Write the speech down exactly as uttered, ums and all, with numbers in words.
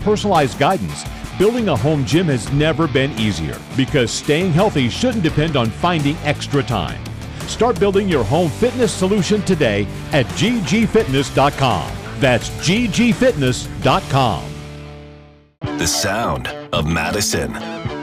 personalized guidance, building a home gym has never been easier because staying healthy shouldn't depend on finding extra time. Start building your home fitness solution today at g g fitness dot com. That's g g fitness dot com. The sound of Madison.